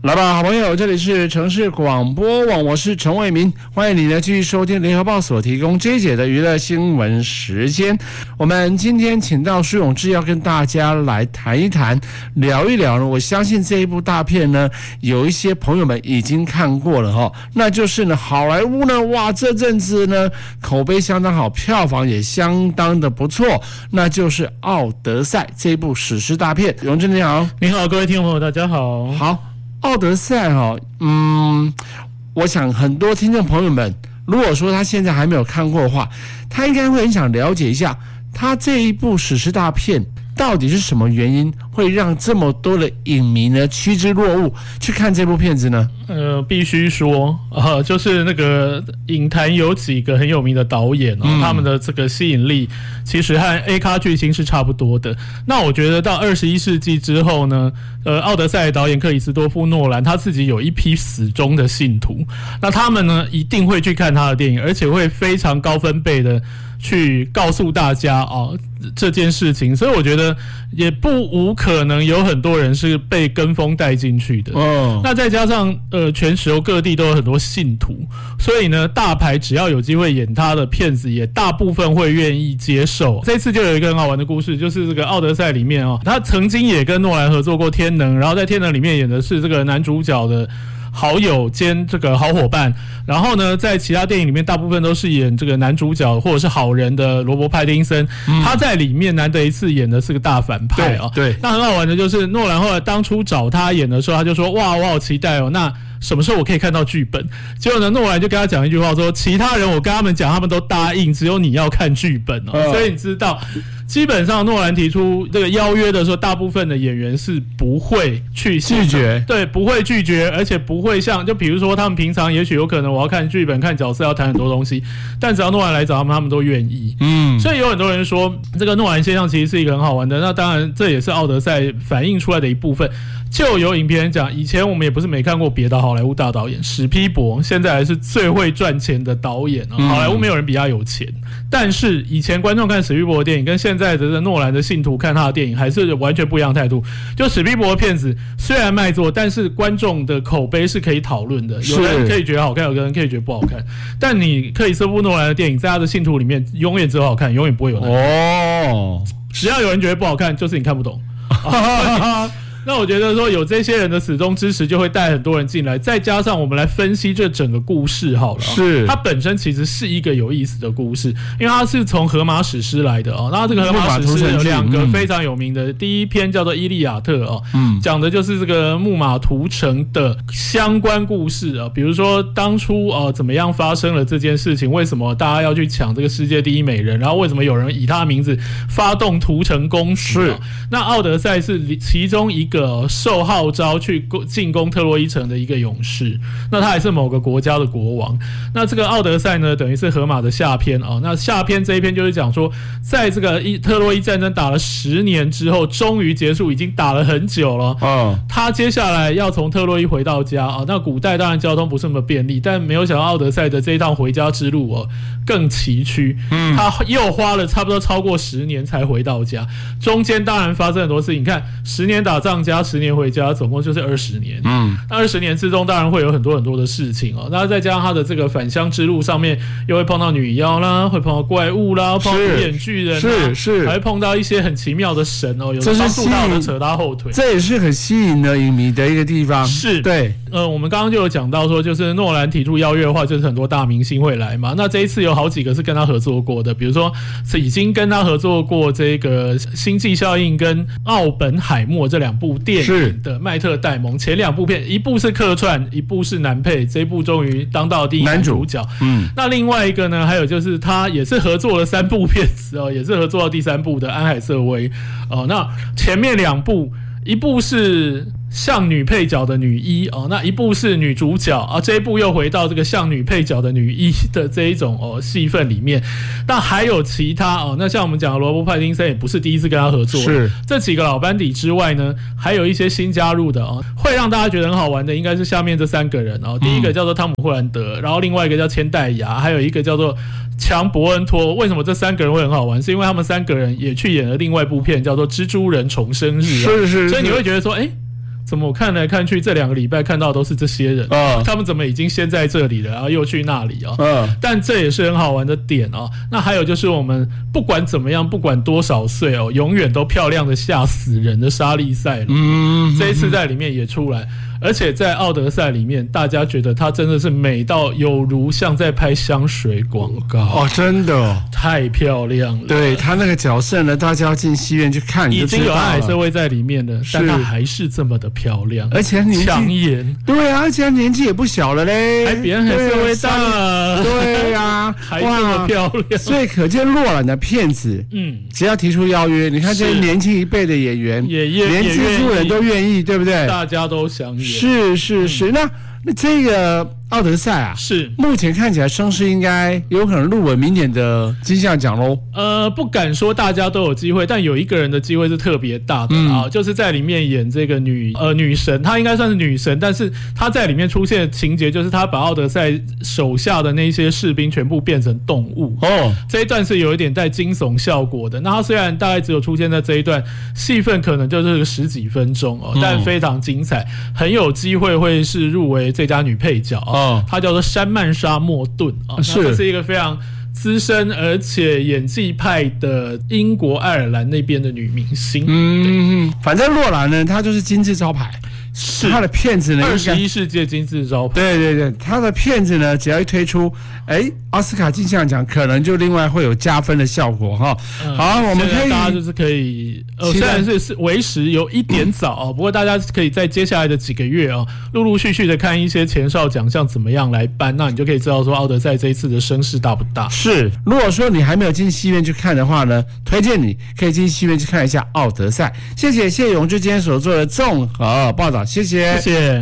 来吧，好朋友，这里是城市广播网，我是陈伟民，欢迎你呢继续收听联合报所提供这一节的娱乐新闻时间。我们今天请到舒永志要跟大家来谈一谈，聊一聊呢。我相信这一部大片呢，有一些朋友们已经看过了哈，那就是呢好莱坞呢，哇，这阵子呢口碑相当好，票房也相当的不错，那就是《奥德赛》这一部史诗大片。永志你好。 你好，各位听众朋友，大家好。 好。奥德赛我想很多听众朋友们，如果说他现在还没有看过的话，他应该会很想了解一下，他这一部史诗大片到底是什么原因会让这么多的影迷呢趋之若鹜去看这部片子呢？ 必须说就是那个影坛有几个很有名的导演他们的这个吸引力其实和 A 咖巨星是差不多的。那我觉得到21世纪之后呢，奥德赛导演克里斯多夫诺兰他自己有一批死忠的信徒，那他们呢一定会去看他的电影，而且会非常高分贝的去告诉大家这件事情，所以我觉得也不无可能有很多人是被跟风带进去的。那再加上全球各地都有很多信徒，所以呢大牌只要有机会演他的片子，也大部分会愿意接受。这次就有一个很好玩的故事，就是这个奥德赛里面他曾经也跟诺兰合作过天能，然后在天能里面演的是这个男主角的好友兼这个好伙伴，然后呢在其他电影里面大部分都是演这个男主角或者是好人的罗伯·派丁森，他在里面难得一次演的是个大反派对， 那很好玩的就是诺兰后来当初找他演的时候，他就说哇我好期待那什么时候我可以看到剧本？结果呢诺兰就跟他讲一句话说，其他人我跟他们讲他们都答应，只有你要看剧本所以你知道基本上诺兰提出这个邀约的时候，大部分的演员是不会去拒绝， 对，不会拒绝，而且不会像就比如说他们平常也许有可能我要看剧本看角色要谈很多东西，但只要诺兰来找他们，他们都愿意。所以有很多人说这个诺兰现象其实是一个很好玩的，那当然这也是奥德赛反映出来的一部分。就有影评人讲，以前我们也不是没看过别的好莱坞大导演，史匹柏现在还是最会赚钱的导演好莱坞没有人比他有钱，但是以前观众看史匹柏的电影跟现在的诺兰的信徒看他的电影还是完全不一样的态度。就史匹柏的片子虽然卖座，但是观众的口碑是可以讨论的，有人可以觉得好看，有人可以觉得不好看，但你克里斯托夫诺兰的电影在他的信徒里面永远只有好看，永远不会有难看只要有人觉得不好看，就是你看不懂那我觉得说有这些人的始终支持，就会带很多人进来，再加上我们来分析这整个故事好了。是，它本身其实是一个有意思的故事，因为它是从荷马史诗来的那这个荷马史诗有两个非常有名的，第一篇叫做《伊利亚特》讲的就是这个木马屠城的相关故事比如说当初怎么样发生了这件事情，为什么大家要去抢这个世界第一美人，然后为什么有人以他的名字发动屠城攻势那奥德赛是其中一个受号召去进攻特洛伊城的一个勇士，那他还是某个国家的国王。那这个奥德赛呢，等于是荷马的下篇那下篇这一篇就是讲说，在这个特洛伊战争打了10年之后，终于结束，已经打了很久了他接下来要从特洛伊回到家那古代当然交通不是那么便利，但没有想到奥德赛的这一趟回家之路更崎岖他又花了差不多超过10年才回到家，中间当然发生很多事情，你看10年打仗加10年回家，总共就是20年那20年之中当然会有很多很多的事情那再加上他的这个返乡之路上面又会碰到女妖啦，会碰到怪物啦，碰到独眼巨人是还会碰到一些很奇妙的神有的帮助他，有的扯他后腿， 这也是很吸引的影迷的一个地方。 是对我们刚刚就有讲到说，就是诺兰提出邀约的话，就是很多大明星会来嘛。那这一次有好几个是跟他合作过的，比如说是已经跟他合作过这个《星际效应》跟《奥本海默》这两部电影的麦特戴蒙，前两部片一部是客串，一部是男配，这一部终于当到第一男主角。那另外一个呢，还有就是他也是合作了3部片子也是合作到第3部的安海瑟薇那前面2部，一部是像女配角的女一那一部是女主角这一部又回到这个像女配角的女一的这一种戏份里面。但还有其他那像我们讲的罗伯·派丁森也不是第一次跟他合作是这几个老班底之外呢，还有一些新加入的会让大家觉得很好玩的应该是下面这3个人第一个叫做汤姆·霍兰德，然后另外一个叫千代雅，还有一个叫做强·伯恩托。为什么这3个人会很好玩？是因为他们3个人也去演了另外一部片叫做《蜘蛛人重生日》 是所以你会觉得说怎么我看来看去这2个礼拜看到都是这些人，他们怎么已经先在这里了，然后又去那里啊？但这也是很好玩的点哦。那还有就是我们不管怎么样，不管多少岁哦，永远都漂亮的吓死人的莎莉赛罗，这一次在里面也出来。而且在奥德赛里面，大家觉得她真的是美到有如像在拍香水广告哦，真的哦， 太漂亮了。 对，她那个角色呢，大家要进戏院去看， 已经有安海瑟薇在里面了，但她还是这么的漂亮， 而且抢眼。 对啊，而且她年纪也不小了嘞， 还比安海瑟薇大。 对呀， 还这么漂亮， 所以可见洛兰的片子，只要提出邀约，你看这些年轻一辈的演员，连蜘蛛人都愿意，对不对？ 大家都想演。 是，那这个奥德赛啊， 是目前看起来声势应该有可能入围明年的金像奖喽。 不敢说大家都有机会，但有一个人的机会是特别大的啊，就是在里面演这个女神，她应该算是女神，但是她在里面出现的情节就是她把奥德赛手下的那些士兵全部变成动物哦，这一段是有一点带惊悚效果的。那她虽然大概只有出现在这一段，戏份可能就是个10几分钟哦，但非常精彩，很有机会会是入围最佳女配角啊。她叫做山曼莎莫顿啊，这是一个非常资深而且演技派的英国爱尔兰那边的女明星。 反正洛兰呢，她就是金字招牌。是他的片子呢 ，21世纪金字招牌。 对，他的片子呢，只要一推出，奥斯卡金像奖可能就另外会有加分的效果哈。好，我们可以大家就是可以，虽然是为时有一点早不过大家可以在接下来的几个月陆陆续续的看一些前哨奖项怎么样来颁，那你就可以知道说奥德赛这一次的声势大不大。 是，如果说你还没有进戏院去看的话呢，推荐你可以进戏院去看一下奥德赛。谢谢永志今天所做的综合报道。谢谢。